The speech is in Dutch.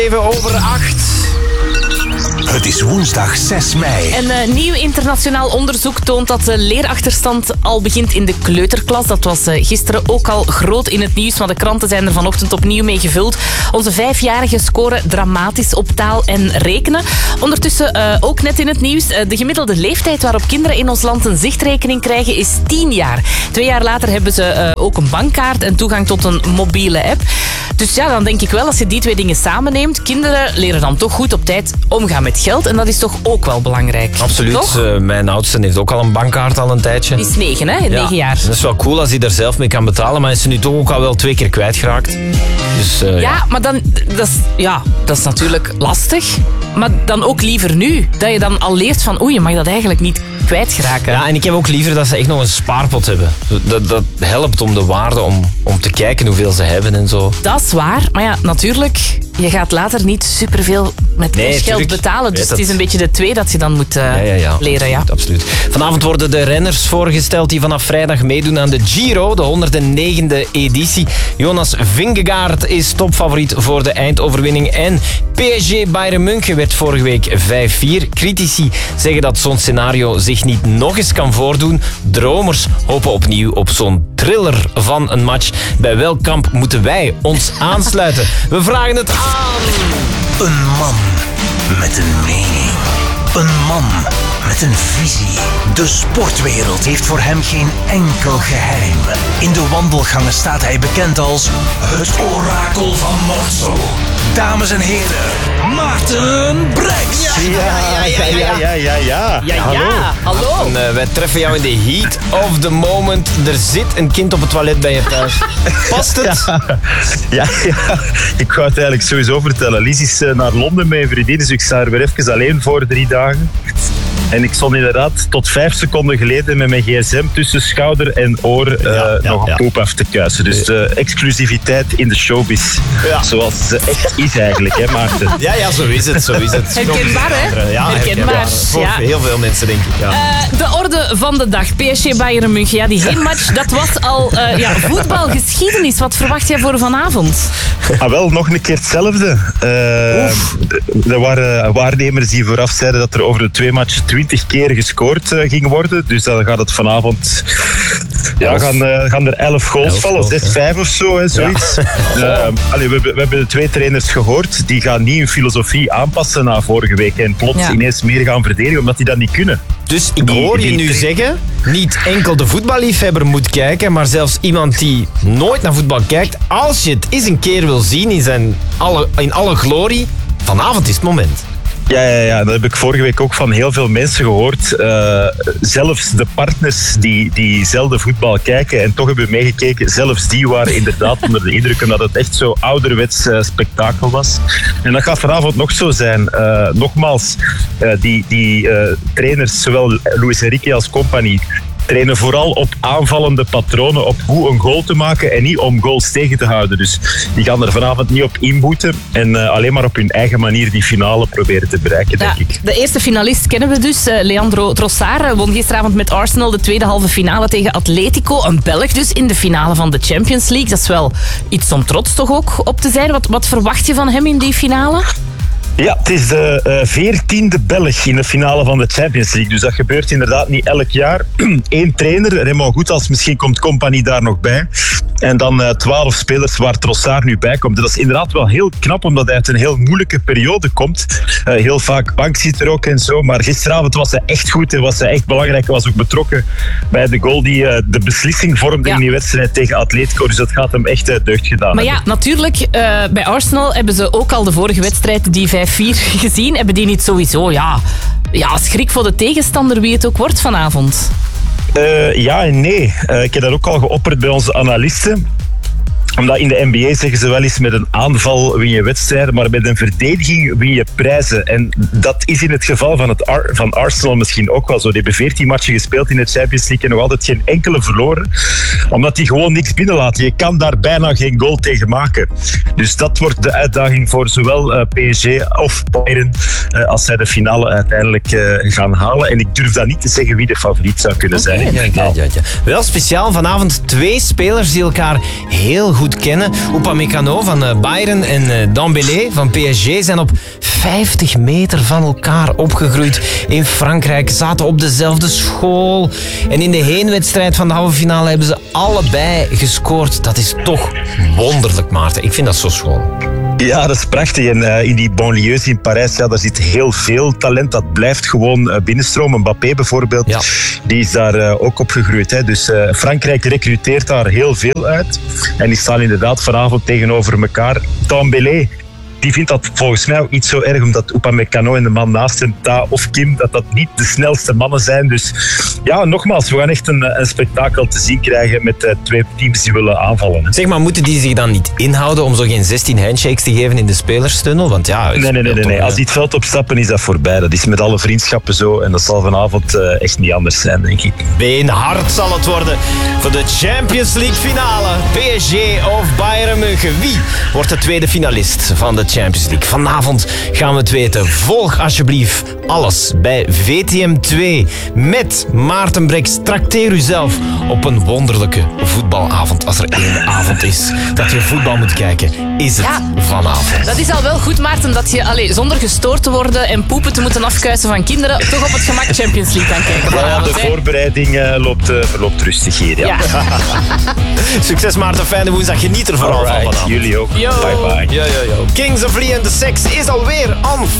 7:08. Het is woensdag 6 mei. Een nieuw internationaal onderzoek toont dat de leerachterstand al begint in de kleuterklas. Dat was gisteren ook al groot in het nieuws, maar de kranten zijn er vanochtend opnieuw mee gevuld. Onze 5-jarigen scoren dramatisch op taal en rekenen. Ondertussen ook net in het nieuws. De gemiddelde leeftijd waarop kinderen in ons land een zichtrekening krijgen is 10 jaar. 2 jaar later hebben ze ook een bankkaart en toegang tot een mobiele app. Dus ja, dan denk ik wel, als je die twee dingen samenneemt, kinderen leren dan toch goed op tijd omgaan met geld. En dat is toch ook wel belangrijk. Absoluut. Mijn oudste heeft ook al een bankkaart al een tijdje. Die is 9, hè? 9 jaar. Dat is wel cool als hij er zelf mee kan betalen, maar is ze nu toch ook al wel 2 keer kwijtgeraakt. Dus, ja, maar dan, dat is natuurlijk lastig. Maar dan ook liever nu. Dat je dan al leert van, oei, je mag dat eigenlijk niet kwijtgeraken. Ja, en ik heb ook liever dat ze echt nog een spaarpot hebben. Dat helpt om de waarde, om te kijken hoeveel ze hebben en zo. Dat is waar, maar ja, natuurlijk, je gaat later niet superveel met cashgeld betalen. Dus het is een beetje de 2 dat je dan moet leren. Ja. Absoluut. Vanavond worden de renners voorgesteld die vanaf vrijdag meedoen aan de Giro, de 109e editie. Jonas Vingegaard is topfavoriet voor de eindoverwinning. En PSG Bayern München werd vorige week 5-4. Critici zeggen dat zo'n scenario zich niet nog eens kan voordoen. Dromers hopen opnieuw op zo'n thriller van een match. Bij welk kamp moeten wij ons aansluiten? We vragen het aan. Een man met een mening. Een man met een visie. De sportwereld heeft voor hem geen enkel geheim. In de wandelgangen staat hij bekend als het orakel van Morsel. Dames en heren, Maarten Breks. Hallo. Wij treffen jou in de heat of the moment. Er zit een kind op het toilet bij je thuis. Past het? Ja. Ik wou het eigenlijk sowieso vertellen. Lies is naar Londen met een vriendin, dus ik sta er weer even alleen voor 3 dagen. En ik stond inderdaad tot 5 seconden geleden met mijn gsm tussen schouder en oor nog een poep af te kuisen. Dus exclusiviteit in de showbiz. Ja. Zoals ze echt is eigenlijk, hè Maarten? Ja, zo is het. Herkenbaar, hè? Ja, herkenbaar. Voor heel veel mensen, denk ik. Ja. De orde van de dag. PSG Bayern München. Ja, die heenmatch, dat was al voetbalgeschiedenis. Wat verwacht jij voor vanavond? Wel, nog een keer hetzelfde. Er waren waarnemers die vooraf zeiden dat er over de 2 matchen 20 keer gescoord ging worden. Dus dan gaat het vanavond... gaan er 11 goals vallen. 6-5 of zo, hè, zoiets. We hebben de 2 trainers gehoord. Die gaan niet hun filosofie aanpassen na vorige week. En plots ineens meer gaan verdedigen, omdat die dat niet kunnen. Dus ik hoor je nu zeggen, niet enkel de voetballiefhebber moet kijken, maar zelfs iemand die nooit naar voetbal kijkt, als je het eens een keer wil zien in alle glorie, vanavond is het moment. Ja, dat heb ik vorige week ook van heel veel mensen gehoord. Zelfs de partners die zelden voetbal kijken en toch hebben meegekeken, zelfs die waren inderdaad onder de indruk dat het echt zo ouderwets spektakel was. En dat gaat vanavond nog zo zijn. Nogmaals, die trainers, zowel Luis Enrique als compagnie, trainen vooral op aanvallende patronen, op hoe een goal te maken en niet om goals tegen te houden. Dus die gaan er vanavond niet op inboeten en alleen maar op hun eigen manier die finale proberen te bereiken, denk ik. De eerste finalist kennen we dus. Leandro Trossard won gisteravond met Arsenal de tweede halve finale tegen Atletico. Een Belg dus in de finale van de Champions League. Dat is wel iets om trots toch ook op te zijn. Wat verwacht je van hem in die finale? Ja, het is de 14e Belg in de finale van de Champions League. Dus dat gebeurt inderdaad niet elk jaar. 1 trainer, Raymond Goethals, misschien komt Compagnie daar nog bij. En dan 12 spelers waar Trossard nu bij komt. Dat is inderdaad wel heel knap, omdat hij uit een heel moeilijke periode komt. Heel vaak bank zit er ook en zo. Maar gisteravond was hij echt goed en was hij echt belangrijk. Hij was ook betrokken bij de goal die de beslissing vormde in die wedstrijd tegen Atletico. Dus dat gaat hem echt deugd gedaan Maar hebben. Ja, natuurlijk, bij Arsenal hebben ze ook al de vorige wedstrijd, die 5-4 gezien. Hebben die niet sowieso, schrik voor de tegenstander wie het ook wordt vanavond? Ja en nee. Ik heb dat ook al geopperd bij onze analisten. Omdat in de NBA zeggen ze wel eens met een aanval win je wedstrijden, maar met een verdediging win je prijzen. En dat is in het geval van Arsenal misschien ook wel zo. Die hebben 14 matchen gespeeld in de Champions League en nog altijd geen enkele verloren. Omdat die gewoon niks binnenlaten. Je kan daar bijna geen goal tegen maken. Dus dat wordt de uitdaging voor zowel PSG of Bayern als zij de finale uiteindelijk gaan halen. En ik durf dat niet te zeggen wie de favoriet zou kunnen zijn. Ja. Wel speciaal vanavond 2 spelers die elkaar heel goed goed kennen. Upamecano van Bayern en Dembélé van PSG zijn op 50 meter van elkaar opgegroeid in Frankrijk. Zaten op dezelfde school. En in de heenwedstrijd van de halve finale hebben ze allebei gescoord. Dat is toch wonderlijk, Maarten. Ik vind dat zo schoon. Ja, dat is prachtig. En in die banlieues in Parijs, ja, daar zit heel veel talent. Dat blijft gewoon binnenstromen. Mbappé bijvoorbeeld, Ja. die is daar ook opgegroeid. Hè. Dus Frankrijk recruteert daar heel veel uit. En die staan inderdaad vanavond tegenover elkaar. Dembélé, die vindt dat volgens mij ook niet zo erg, omdat Upamecano en de man naast hem, Ta of Kim, dat niet de snelste mannen zijn. Dus ja, nogmaals, we gaan echt een spektakel te zien krijgen met twee teams die willen aanvallen. Zeg maar, moeten die zich dan niet inhouden om zo geen 16 handshakes te geven in de spelerstunnel? Want ja... Nee. Als die het veld opstappen, is dat voorbij. Dat is met alle vriendschappen zo. En dat zal vanavond echt niet anders zijn, denk ik. Beenhard zal het worden voor de Champions League finale. PSG of Bayern München. Wie wordt de tweede finalist van de Champions League? Vanavond gaan we het weten. Volg alsjeblieft alles bij VTM 2 met Maarten Breks. Trakteer u zelf op een wonderlijke voetbalavond. Als er één avond is dat je voetbal moet kijken, is het vanavond. Dat is al wel goed, Maarten, dat je zonder gestoord te worden en poepen te moeten afkuisen van kinderen toch op het gemak Champions League kan kijken. Ja, de voorbereiding verloopt rustig hier. Ja. Succes, Maarten. Fijne woensdag. Geniet er vooral van vanavond. Jullie ook. Yo. Bye bye. Kings of Leon, de seks is alweer on